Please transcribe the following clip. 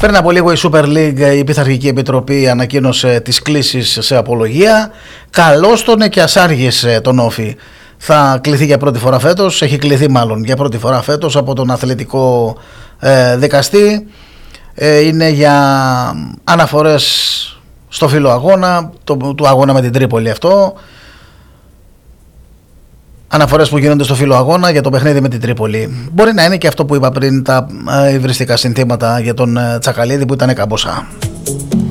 Πριν από λίγο η Super League, η Πειθαρχική Επιτροπή ανακοίνωσε τις κλήσεις σε απολογία. Καλώς τον και ας άργησε τον Όφη. Θα κληθεί για πρώτη φορά φέτος, έχει κληθεί μάλλον για πρώτη φορά φέτος από τον αθλητικό δικαστή. Είναι για αναφορές στο φύλλο αγώνα, του αγώνα με την Τρίπολη αυτό. Αναφορές που γίνονται στο φύλλο αγώνα για το παιχνίδι με την Τρίπολη. Μπορεί να είναι και αυτό που είπα πριν, τα υβριστικά συνθήματα για τον Τσακαλίδη που ήταν καμποσά.